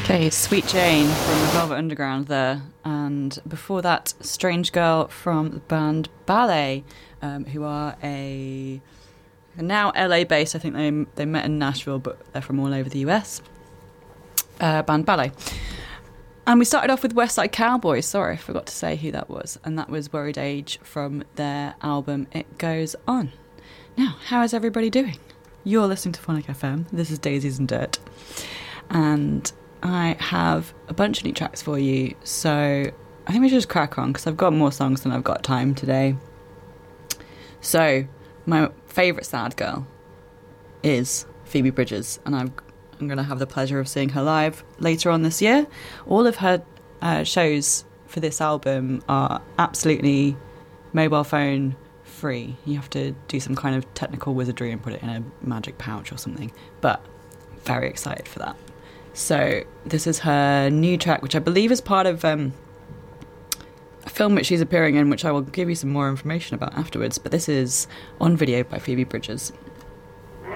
Okay, Sweet Jane from the Velvet Underground there, and before that, Strange Girl from the band Ballet, who are now LA based. I think they met in Nashville, but they're from all over the US. Band Ballet. And we started off with West Side Cowboys. Sorry, I forgot to say who that was. And that was Worried Age from their album It Goes On. Now, how is everybody doing? You're listening to Phonic FM. This is Daisies and Dirt. And I have a bunch of new tracks for you, so I think we should just crack on because I've got more songs than I've got time today. So, my favourite sad girl is Phoebe Bridgers, and I'm going to have the pleasure of seeing her live later on this year. All of her shows for this album are absolutely mobile phone free. You have to do some kind of technical wizardry and put it in a magic pouch or something, but I'm very excited for that. So this is her new track, which I believe is part of a film which she's appearing in, which I will give you some more information about afterwards. But this is On Video by Phoebe Bridgers.